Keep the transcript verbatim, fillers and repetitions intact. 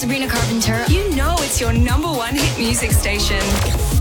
Sabrina Carpenter. You know it's your number one hit music station.